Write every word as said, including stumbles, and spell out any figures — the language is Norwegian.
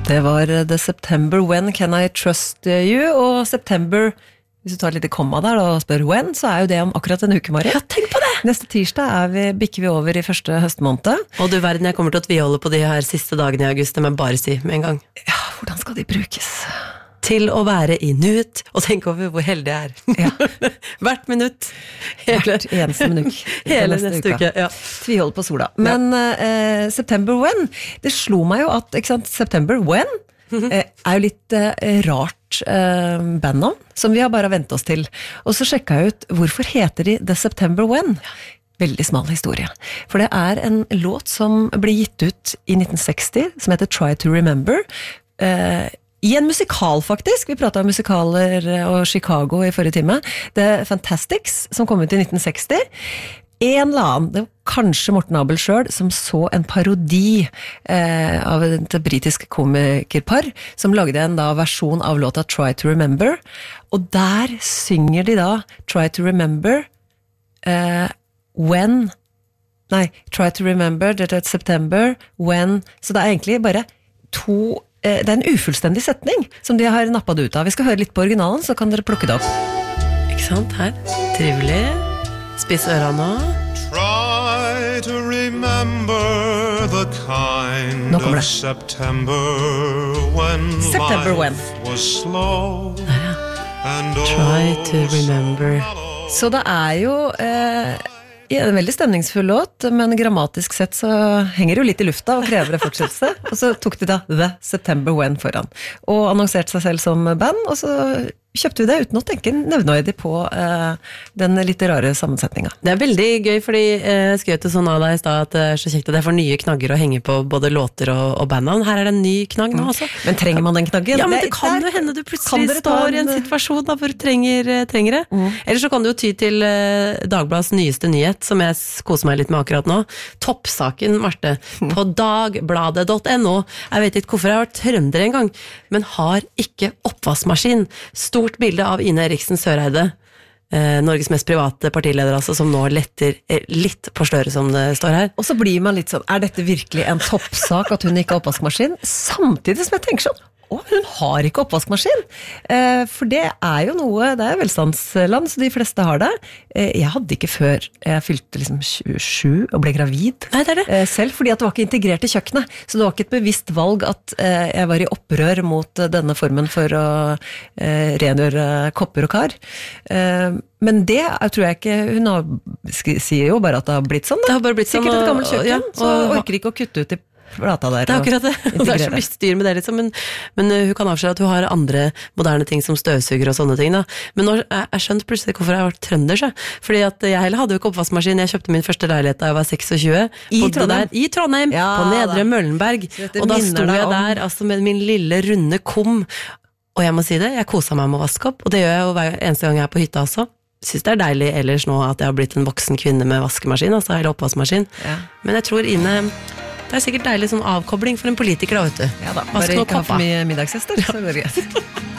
Det var The September When Can I Trust You, og September, hvis du tar et lite komma der og spør when, så er jo det om akkurat en uke, Mari. Ja, tenk på det! Neste tirsdag er vi, bikker vi over i første høstmåned. Og du verden, jeg kommer til å tviholde på de her siste dagene i august, det må jeg bare si med en gang. Ja, hvordan skal de brukes? Til å være i nuet, og tenk over hvor heldig jeg er. Ja. Hvert minutt. Hele, Hvert eneste minutt. Hele neste, neste uke, ja. Tvihold på sola. Men ja. eh, September When, det slo meg jo at, ikke sant, September When eh, er jo litt eh, rart eh, bandnavn, som vi har bare ventet oss til. Og så sjekket jeg ut, hvorfor heter de The September When? Veldig smal historie. For det er en låt som ble gitt ut i nitten seksti, som heter Try to Remember, eh, i en musikal faktisk, vi pratet om musikaler og Chicago i forrige time, The Fantastics, som kom ut i nitten seksti, en eller annen, det var kanskje Morten Abel selv, som så en parodi eh, av et britisk komikerpar, som lagde en da versjon av låta Try to Remember, og der synger de da Try to Remember eh, when, nei, Try to Remember, det er September, when, så det er egentlig bare to det er en ufullstendig setning som de har nappet ut av. Vi skal høre litt på originalen, så kan dere plukke det opp. Ikke sant, her. Trivelig. Spiss ørene nå. Try to remember the kind of September when September when. was slow. Der, ja. Try to remember. Så det er jo... Eh, Ja, en veldig stemningsfull låt, men grammatisk sett så henger det jo litt i lufta og krever en fortsettelse. Og så tok de da The September When foran, og annonserte seg selv som band, og så kjøpte vi det uten å tenke nevnøydig på eh, den litt rare sammensetningen. Det er veldig gøy, fordi jeg skrev til sånn av deg i sted at det er så kjekt at jeg får nye knagger å henge på både låter og, og bandnavn. Her er det en ny knagg nå også. Men trenger man den knaggen? Ja, men det, det kan jo hende du plutselig står en... i en situasjon da, hvor du trenger, trenger det. Mm. Eller så kan du jo ty til uh, Dagbladets nyeste nyhet, som jeg koser meg litt med akkurat nå. Toppsaken, Marte, mm. på dagbladet punktum no. Jeg vet ikke hvorfor jeg har vært trønder en gang, men har ikke oppvaskmaskin. Stort bilde av Ine Eriksen Søreide, eh, Norges mest private partileder, altså, som nå letter litt på sløret, som det står her. Og så blir man litt sånn, er dette virkelig en toppsak at hun ikke har oppvaskmaskin? Samtidig som jeg tenker sånn, å, hun har ikke oppvaskmaskin. Eh, for det er jo noe, det er velstandsland, så de fleste har det. Eh, jeg hadde ikke før jeg fylte liksom tjuesju og ble gravid. Nei, det er det. Eh, selv, fordi at det var ikke integrert i kjøkkenet. Så det var ikke et bevisst valg at eh, jeg var i opprør mot uh, denne formen for å eh, rengjøre kopper og kar. Eh, men det jeg tror jeg ikke, hun har, sier jo bare at det har blitt sånn. Da. Det har bare blitt Sikkert sånn. et gammelt kjøkken, ja, og, så orker ikke å kutte ut i plata der. Det er akkurat det, og det er så mye styr med det liksom, men, men uh, hun kan avsløre at hun har andre moderne ting som støvsuger og sånne ting da. Men nå, jeg, jeg skjønte plutselig hvorfor jeg har vært trønder så. Fordi at jeg heller hadde jo ikke oppvaskmaskin. Jeg kjøpte min første leilighet da jeg var seksogtjue. I Trondheim? Der, I Trondheim, ja, på Nedre da. Møllenberg. Og da sto jeg der altså, med min lille runde kom, og jeg må si det, jeg koset meg med å vaske opp, og det gjør jeg jo hver eneste gang jeg er på hytta også. Synes det er deilig ellers nå at jeg har blitt en voksen kvinne med vaskemaskin, altså eller oppvaskmaskin. Ja. Men jeg tror Ine, det er sikkert deilig sånn avkobling for en politiker da, vet du. Ja da, bare ikke ha for mye middagsgjester, så går det greit.